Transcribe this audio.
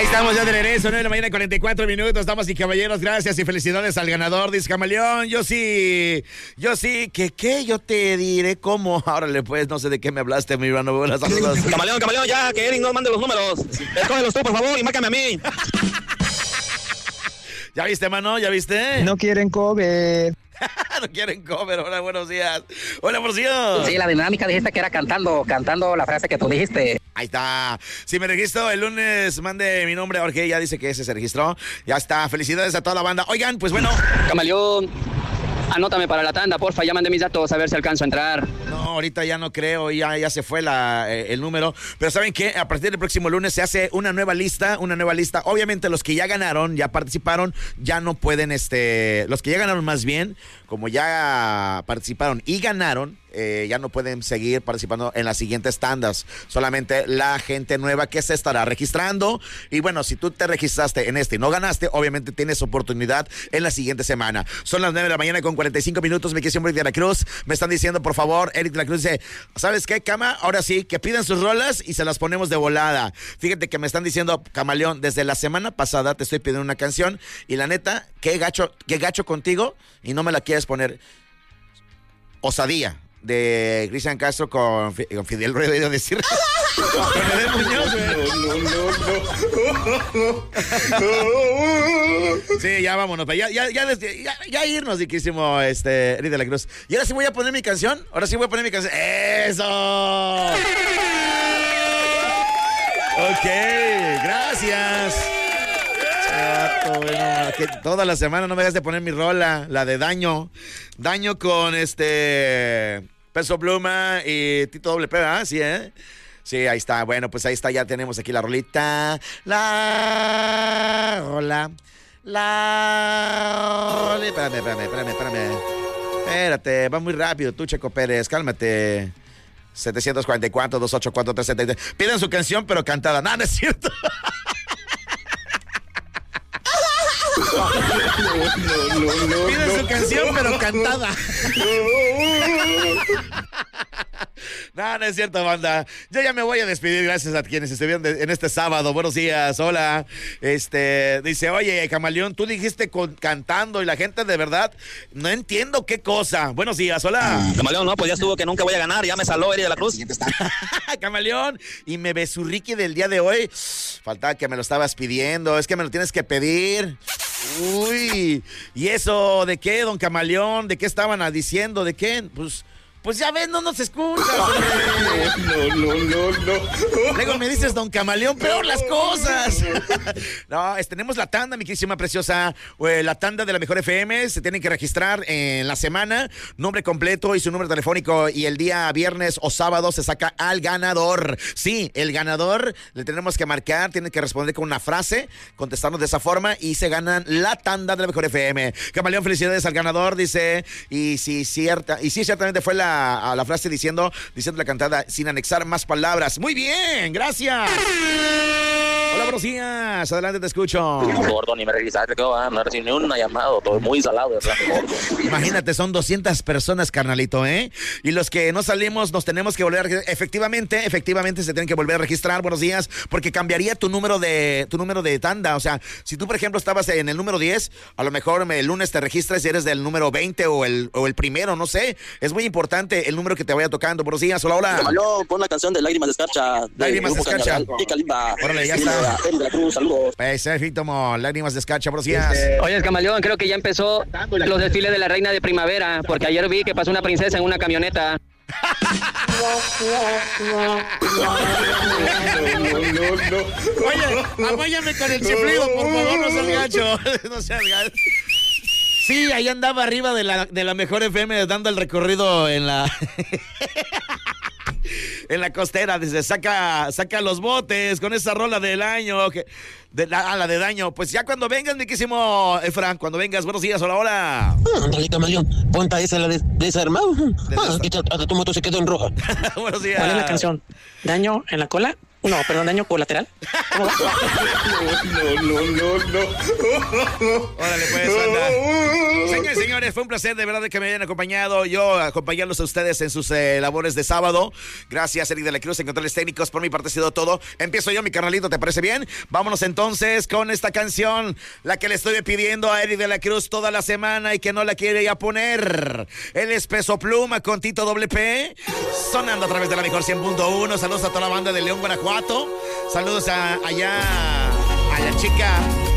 Estamos ya de regreso, 9 de la mañana, 44 minutos, damas y caballeros, gracias y felicidades al ganador, dice Camaleón. Yo sí, ¿qué? Yo te diré cómo. Órale, pues, no sé de qué me hablaste, mi hermano. Buenas saludos. Camaleón, ya, que Eric no mande los números. Escógelos tú, por favor, y márcame a mí. ¿Ya viste, mano? ¿Ya viste? No quieren cover. No quieren cover. Hola, buenos días. Hola, porción. Sí, la dinámica dijiste que era cantando la frase que tú dijiste. Ahí está. Si me registro el lunes, mande mi nombre. Jorge ya dice que ese se registró. Ya está. Felicidades a toda la banda. Oigan, pues bueno. Camaleón, anótame para la tanda, porfa, ya mandé mis datos a ver si alcanzo a entrar. No, ahorita ya no creo, ya se fue el número. Pero ¿saben qué? A partir del próximo lunes se hace una nueva lista. Obviamente los que ya ganaron, ya participaron, ya no pueden, los que ya ganaron más bien, como ya participaron y ganaron, ya no pueden seguir participando en las siguientes tandas. Solamente la gente nueva que se estará registrando. Y bueno, si tú te registraste en y no ganaste, obviamente tienes oportunidad en la siguiente semana. Son las 9 de la mañana con 45 minutos. Mi querido Eric de la Cruz. Me están diciendo, por favor, Eric de la Cruz dice, ¿sabes qué, Cama? Ahora sí, que pidan sus rolas y se las ponemos de volada. Fíjate que me están diciendo, Camaleón, desde la semana pasada te estoy pidiendo una canción y la neta, qué gacho contigo y no me la quieres poner. Osadía de Cristian Castro con Fidel Rueda, decir Sí, ya vámonos, ya irnos, diquísimo, Eric de la Cruz. Y ahora sí voy a poner mi canción. ¡Eso! Ok, gracias. Bueno, que toda la semana no me dejas de poner mi rola, la de Daño con Peso Pluma y Tito WP, ¿verdad? Sí, sí, ahí está. Bueno, pues ahí está, ya tenemos aquí la rolita. La rola. Espérame. Espérate, va muy rápido tú, Checo Pérez, cálmate. 744-284-373. Piden su canción, pero cantada. No, no es cierto. No. Piden su canción, pero cantada. No es cierto, banda. Yo ya me voy a despedir, gracias a quienes estuvieron en este sábado. Buenos días, hola. Dice, oye, Camaleón, tú dijiste cantando y la gente de verdad no entiendo qué cosa. Buenos días, hola. Camaleón, no, pues ya estuvo que nunca voy a ganar, ya me saló Eric de la Cruz. Camaleón, y me besurriqui del día de hoy. Faltaba que me lo estabas pidiendo, es que me lo tienes que pedir. Uy, ¿y eso de qué, don Camaleón? ¿De qué estaban diciendo? ¿De qué? Pues ya ves, no nos escuchas. No. Luego me dices, don Camaleón, peor las cosas. No, tenemos la tanda, mi querísima preciosa. La tanda de la Mejor FM. Se tienen que registrar en la semana. Nombre completo y su número telefónico. Y el día viernes o sábado se saca al ganador. Sí, el ganador le tenemos que marcar. Tiene que responder con una frase, contestarnos de esa forma y se ganan la tanda de la Mejor FM. Camaleón, felicidades al ganador, dice. Y sí, ciertamente fue la frase diciendo la cantada sin anexar más palabras. Muy bien, gracias. Hola, buenos días. Adelante, te escucho. Gordo, ni me registraste, no recibí ni una llamada, todo muy salado, ¿verdad? Imagínate, son 200 personas, carnalito, ¿eh? Y los que no salimos nos tenemos que volver a registrar. Efectivamente se tienen que volver a registrar. Buenos días, porque cambiaría tu número de tanda. O sea, si tú, por ejemplo, estabas en el número 10, a lo mejor el lunes te registras y eres del número 20 o el primero, no sé. Es muy importante el número que te vaya tocando. Buenos días, hola. Camaleón, pon la canción de Lágrimas de Escarcha. Lágrimas de Escarcha. Y Kalimba. Órale, ya está. Eric de la Cruz, saludos. Perfecto, Lágrimas de Escarcha, buenos días. Oye, Camaleón, creo que ya empezó los desfiles de la Reina de Primavera, porque ayer vi que pasó una princesa en una camioneta. No. Oye, apóyame con el chiflido, por favor, no seas gacho. No seas gacho. Sí, ahí andaba arriba de la Mejor FM dando el recorrido en la en la costera. Dice, saca los botes con esa rola del año. La de Daño. Pues ya cuando vengas, mi querísimo Efran, cuando vengas, buenos días, hola. Ándale, Camaleón, ponta esa, la de desarmado. Que hasta tu moto se quedó en roja. Buenos días. ¿Cuál es la canción? ¿Daño en la cola? No, perdón, daño colateral. ¿Cómo va? Órale, pues, anda. Señores, señores, fue un placer de verdad de que me hayan acompañado. Yo acompañarlos a ustedes en sus labores de sábado. Gracias, Eric de la Cruz, en controles técnicos. Por mi parte ha sido todo. Empiezo yo, mi carnalito, ¿te parece bien? Vámonos entonces con esta canción, la que le estoy pidiendo a Eric de la Cruz toda la semana y que no la quiere ya poner. Él es Peso Pluma con Tito WP, sonando a través de la mejor 100.1. Saludos a toda la banda de León, Guanajuato. Saludos allá a la chica